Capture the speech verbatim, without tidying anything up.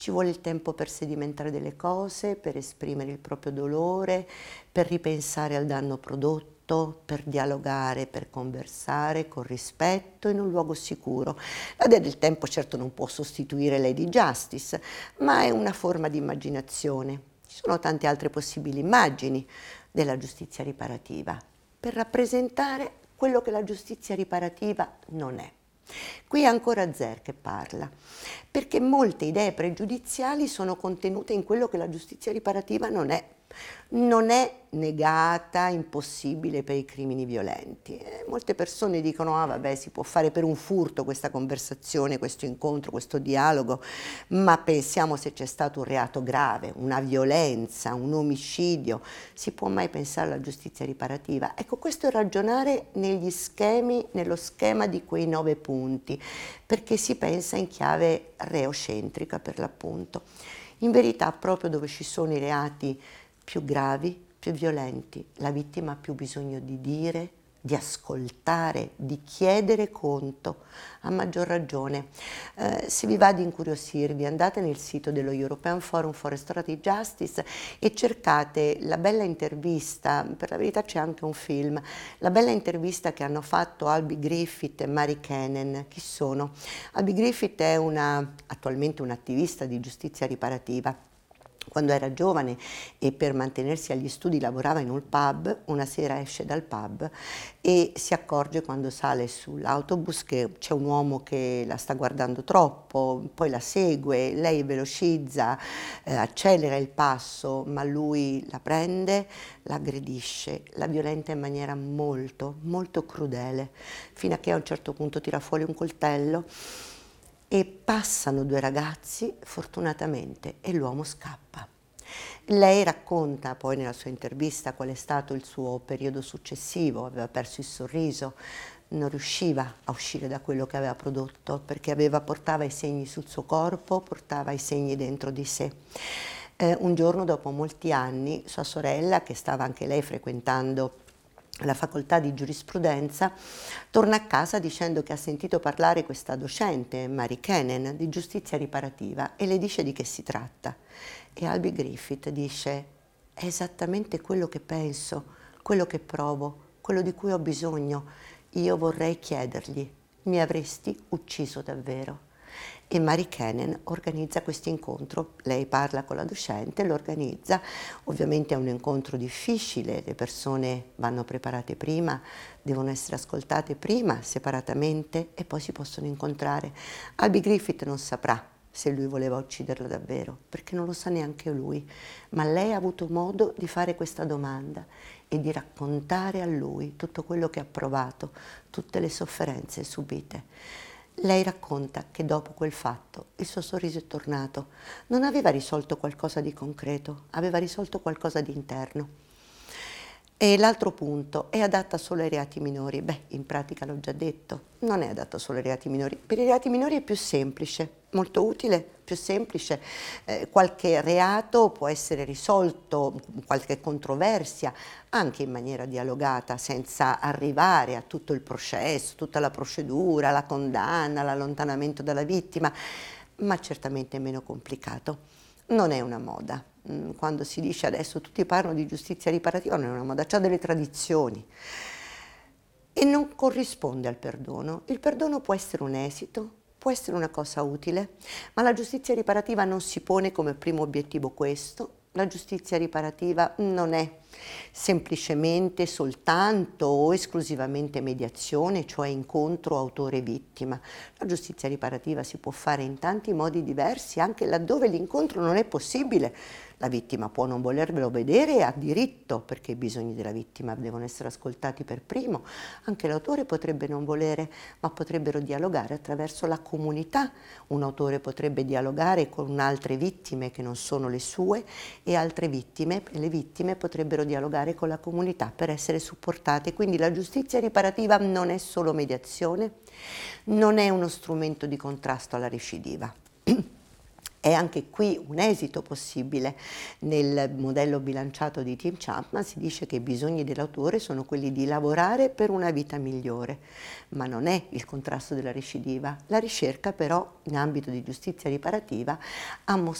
Ci vuole il tempo per sedimentare delle cose, per esprimere il proprio dolore, per ripensare al danno prodotto, per dialogare, per conversare con rispetto in un luogo sicuro. La dea del tempo certo non può sostituire Lady Justice, ma è una forma di immaginazione. Ci sono tante altre possibili immagini della giustizia riparativa per rappresentare quello che la giustizia riparativa non è. Qui è ancora Zer che parla, perché molte idee pregiudiziali sono contenute in quello che la giustizia riparativa non è. Non è negata, impossibile per i crimini violenti. Eh, molte persone dicono, ah vabbè, si può fare per un furto questa conversazione, questo incontro, questo dialogo, ma pensiamo se c'è stato un reato grave, una violenza, un omicidio, si può mai pensare alla giustizia riparativa? Ecco, questo è ragionare negli schemi, nello schema di quei nove punti, perché si pensa in chiave reocentrica per l'appunto. In verità, proprio dove ci sono i reati più gravi, più violenti, la vittima ha più bisogno di dire, di ascoltare, di chiedere conto, a maggior ragione. Eh, se vi va di incuriosirvi, andate nel sito dello European Forum for Restorative Justice e cercate la bella intervista, per la verità c'è anche un film, la bella intervista che hanno fatto Albie Griffith e Mary Kennan. Chi sono? Albie Griffith è una, attualmente un'attivista di giustizia riparativa. Quando era giovane e per mantenersi agli studi lavorava in un pub, una sera esce dal pub e si accorge quando sale sull'autobus che c'è un uomo che la sta guardando troppo, poi la segue, lei velocizza, eh, accelera il passo, ma lui la prende, la aggredisce, la violenta in maniera molto, molto crudele, fino a che a un certo punto tira fuori un coltello. E passano due ragazzi, fortunatamente, e l'uomo scappa. Lei racconta poi nella sua intervista qual è stato il suo periodo successivo, aveva perso il sorriso, non riusciva a uscire da quello che aveva prodotto perché aveva, portava i segni sul suo corpo, portava i segni dentro di sé. Eh, un giorno, dopo molti anni, sua sorella, che stava anche lei frequentando la facoltà di giurisprudenza, torna a casa dicendo che ha sentito parlare questa docente, Mary Kennan, di giustizia riparativa e le dice di che si tratta. E Albie Griffith dice, è esattamente quello che penso, quello che provo, quello di cui ho bisogno. Io vorrei chiedergli, mi avresti ucciso davvero? E Mary Kennan organizza questo incontro, lei parla con la docente, lo organizza, ovviamente è un incontro difficile, le persone vanno preparate prima, devono essere ascoltate prima, separatamente e poi si possono incontrare. Albie Griffith non saprà se lui voleva ucciderla davvero, perché non lo sa neanche lui, ma lei ha avuto modo di fare questa domanda e di raccontare a lui tutto quello che ha provato, tutte le sofferenze subite. Lei racconta che dopo quel fatto il suo sorriso è tornato. Non aveva risolto qualcosa di concreto, aveva risolto qualcosa di interno. E l'altro punto, è adatta solo ai reati minori? Beh, in pratica l'ho già detto, non è adatta solo ai reati minori. Per i reati minori è più semplice, molto utile, più semplice. Eh, qualche reato può essere risolto, qualche controversia, anche in maniera dialogata, senza arrivare a tutto il processo, tutta la procedura, la condanna, l'allontanamento dalla vittima, ma certamente meno complicato. Non è una moda. Quando si dice adesso tutti parlano di giustizia riparativa, non è una moda, c'ha delle tradizioni e non corrisponde al perdono. Il perdono può essere un esito, può essere una cosa utile, ma la giustizia riparativa non si pone come primo obiettivo questo. La giustizia riparativa non è semplicemente soltanto o esclusivamente mediazione, cioè incontro autore-vittima. La giustizia riparativa si può fare in tanti modi diversi, anche laddove l'incontro non è possibile. La vittima può non volervelo vedere e ha diritto, perché i bisogni della vittima devono essere ascoltati per primo. Anche l'autore potrebbe non volere, ma potrebbero dialogare attraverso la comunità. Un autore potrebbe dialogare con altre vittime che non sono le sue e altre vittime, e le vittime potrebbero dialogare con la comunità per essere supportate. Quindi la giustizia riparativa non è solo mediazione, non è uno strumento di contrasto alla recidiva. È anche qui un esito possibile. Nel modello bilanciato di Tim Chapman si dice che i bisogni dell'autore sono quelli di lavorare per una vita migliore, ma non è il contrasto della recidiva. La ricerca però in ambito di giustizia riparativa ha mostrato